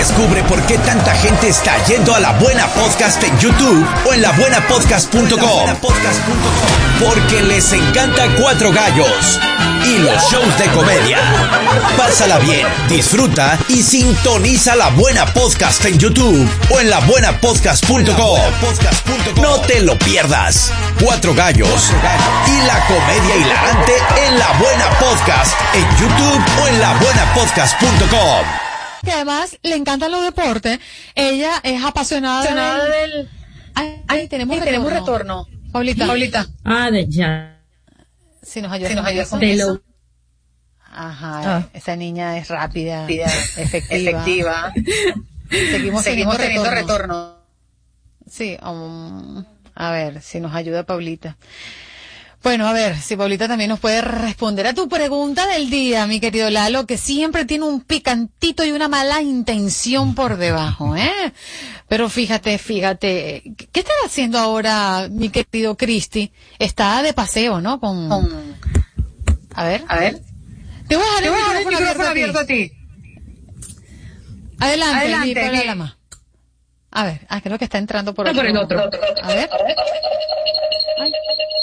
Descubre por qué tanta gente está yendo a La Buena Podcast en YouTube o en labuenapodcast.com. Porque les encanta Cuatro Gallos y los shows de comedia. Pásala bien, disfruta y sintoniza La Buena Podcast en YouTube o en labuenapodcast.com. No te lo pierdas. Cuatro Gallos y la comedia hilarante en La Buena Podcast en YouTube o en labuenapodcast.com. Que además le encantan los deportes. Ella es apasionada del... Ay, tenemos retorno. Paulita. Ya. Si nos ayuda con De eso. lo... Ajá, esa niña es rápida, efectiva. Seguimos teniendo retorno. Sí, a ver si nos ayuda Paulita. Bueno, a ver, si Paulita también nos puede responder a tu pregunta del día, mi querido Lalo, que siempre tiene un picantito y una mala intención por debajo, ¿eh? Pero fíjate, ¿qué estás haciendo ahora, mi querido Cristi? Está de paseo, ¿no? A ver. Te voy a dejar el micrófono abierto a ti. Adelante, Lama. A ver, creo que está entrando por el otro. A ver. Ay.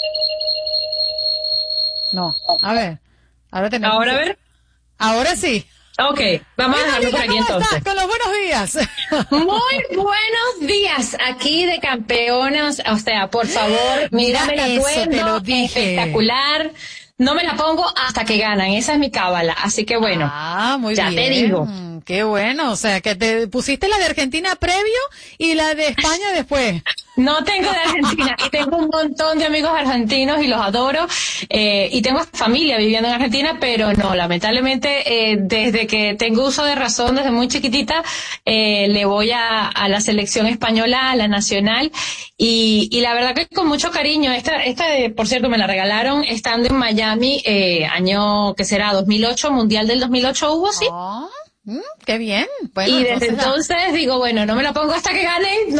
No, a ver. ¿Ahora a ver? Ahora sí. Ok, vamos a dejarlo por aquí entonces. Estás? Con los buenos días. Muy buenos días, aquí de campeonas. O sea, por favor, mírame el atuendo, te lo dije. Espectacular. No me la pongo hasta que ganan, esa es mi cábala. Así que bueno, muy ya bien. te digo. Qué bueno, o sea, que te pusiste la de Argentina previo y la de España después. No tengo de Argentina y tengo un montón de amigos argentinos y los adoro, y tengo familia viviendo en Argentina, pero no, lamentablemente desde que tengo uso de razón, desde muy chiquitita, le voy a la selección española, a la nacional, y la verdad que con mucho cariño. Esta por cierto me la regalaron estando en Miami, año que será 2008, Mundial del 2008 hubo, ¿sí? Qué bien. Bueno, y desde entonces digo, bueno, no me la pongo hasta que ganen.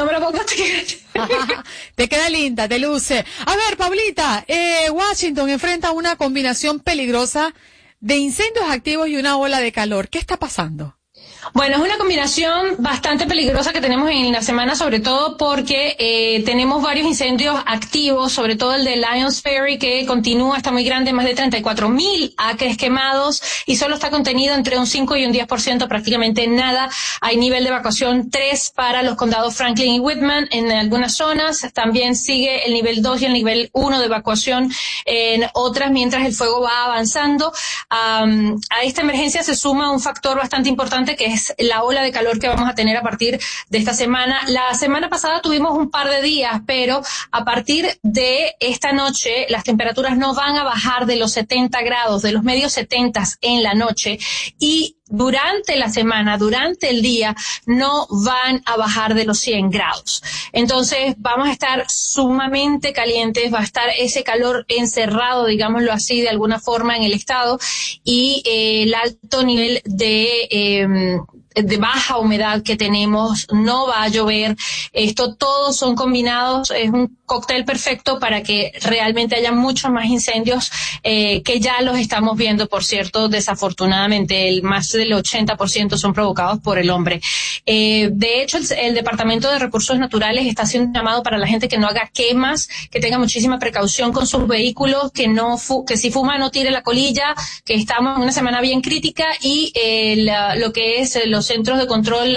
Te queda linda, te luce. A ver, Paulita, Washington enfrenta una combinación peligrosa de incendios activos y una ola de calor. ¿Qué está pasando? Bueno, es una combinación bastante peligrosa que tenemos en la semana, sobre todo porque tenemos varios incendios activos, sobre todo el de Lions Ferry, que continúa, está muy grande, más de 34,000 acres quemados, y solo está contenido entre un 5 y un 10%, prácticamente nada. Hay nivel de evacuación 3 para los condados Franklin y Whitman en algunas zonas. También sigue el nivel 2 y el nivel 1 de evacuación en otras, mientras el fuego va avanzando. A esta emergencia se suma un factor bastante importante, que es la ola de calor que vamos a tener a partir de esta semana. La semana pasada tuvimos un par de días, pero a partir de esta noche las temperaturas no van a bajar de los 70 grados, de los medios 70 en la noche, y durante la semana, durante el día, no van a bajar de los 100 grados. Entonces vamos a estar sumamente calientes, va a estar ese calor encerrado, digámoslo así, de alguna forma en el estado, y el alto nivel de baja humedad que tenemos, no va a llover. Esto todos son combinados, es un cóctel perfecto para que realmente haya muchos más incendios, que ya los estamos viendo, por cierto, desafortunadamente, más del 80% son provocados por el hombre. De hecho, el Departamento de Recursos Naturales está haciendo un llamado para la gente que no haga quemas, que tenga muchísima precaución con sus vehículos, que si fuma no tire la colilla, que estamos en una semana bien crítica, y lo que es los centros de control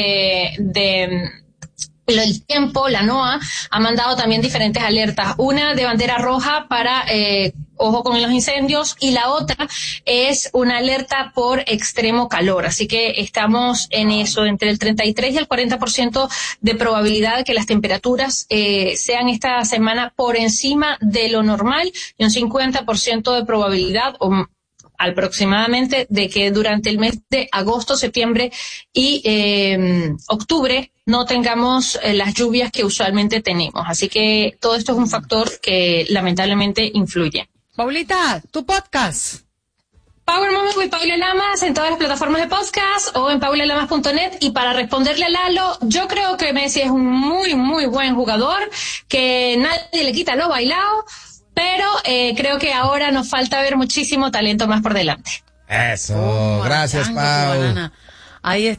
el tiempo, la NOAA, ha mandado también diferentes alertas. Una de bandera roja para ojo con los incendios, y la otra es una alerta por extremo calor. Así que estamos en eso, entre el 33 y el 40% de probabilidad de que las temperaturas sean esta semana por encima de lo normal, y un 50% de probabilidad aproximadamente de que durante el mes de agosto, septiembre y octubre no tengamos las lluvias que usualmente tenemos. Así que todo esto es un factor que lamentablemente influye. Paulita, tu podcast. Power Moments with Paula Lamas en todas las plataformas de podcast o en paulalamas.net. Y para responderle a Lalo, yo creo que Messi es un muy, muy buen jugador, que nadie le quita lo bailado, pero creo que ahora nos falta ver muchísimo talento más por delante. Eso, gracias, Pau. Ahí está.